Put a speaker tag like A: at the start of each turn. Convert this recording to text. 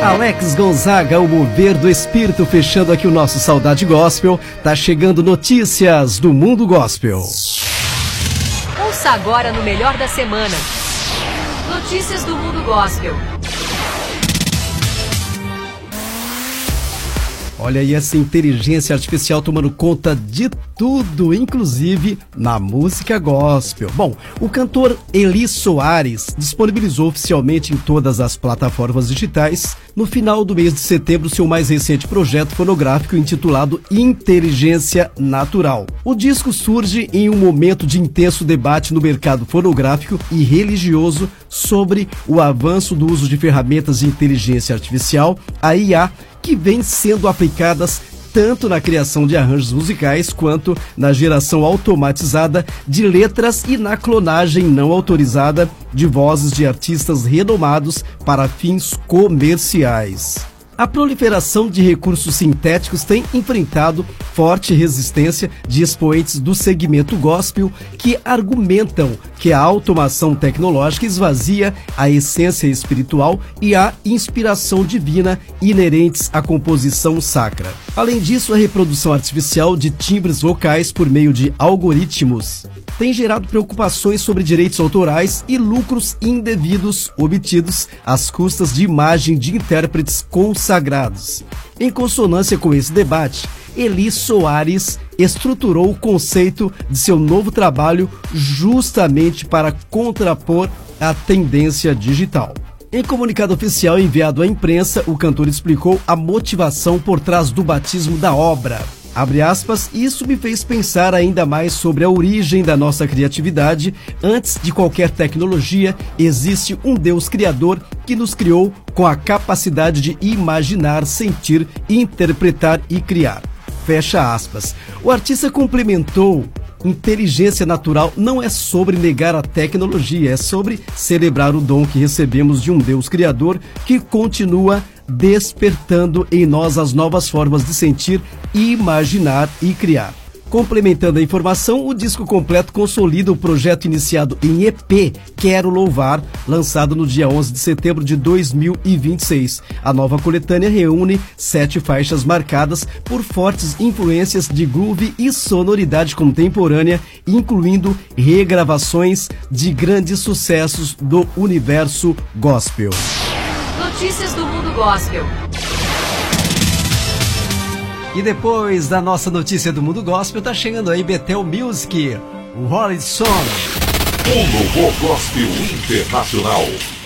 A: Alex Gonzaga, o mover do espírito, fechando aqui o nosso Saudade Gospel. Tá chegando notícias do mundo gospel.
B: Ouça agora no Melhor da Semana. Notícias do mundo gospel.
A: Olha aí essa inteligência artificial tomando conta de tudo, inclusive na música gospel. Bom, o cantor Eli Soares disponibilizou oficialmente em todas as plataformas digitais, no final do mês de setembro, seu mais recente projeto fonográfico intitulado Inteligência Natural. O disco surge em um momento de intenso debate no mercado fonográfico e religioso sobre o avanço do uso de ferramentas de inteligência artificial, a IA, que vem sendo aplicadas tanto na criação de arranjos musicais quanto na geração automatizada de letras e na clonagem não autorizada de vozes de artistas renomados para fins comerciais. A proliferação de recursos sintéticos tem enfrentado forte resistência de expoentes do segmento gospel que argumentam que a automação tecnológica esvazia a essência espiritual e a inspiração divina inerentes à composição sacra. Além disso, a reprodução artificial de timbres vocais por meio de algoritmos tem gerado preocupações sobre direitos autorais e lucros indevidos obtidos às custas de imagem de intérpretes consagrados. Em consonância com esse debate, Eli Soares estruturou o conceito de seu novo trabalho justamente para contrapor a tendência digital. Em comunicado oficial enviado à imprensa, o cantor explicou a motivação por trás do batismo da obra. Abre aspas, isso me fez pensar ainda mais sobre a origem da nossa criatividade. Antes de qualquer tecnologia, existe um Deus criador que nos criou com a capacidade de imaginar, sentir, interpretar e criar. Fecha aspas. O artista complementou: inteligência natural não é sobre negar a tecnologia, é sobre celebrar o dom que recebemos de um Deus criador que continua despertando em nós as novas formas de sentir, imaginar e criar. Complementando a informação, o disco completo consolida o projeto iniciado em EP Quero Louvar, lançado no dia 11 de setembro de 2026. A nova coletânea reúne 7 faixas marcadas por fortes influências de groove e sonoridade contemporânea, incluindo regravações de grandes sucessos do universo gospel.
B: Notícias do mundo gospel.
A: E depois da nossa notícia do mundo gospel, tá chegando aí Bethel Music, o Horizon.
C: O novo gospel internacional.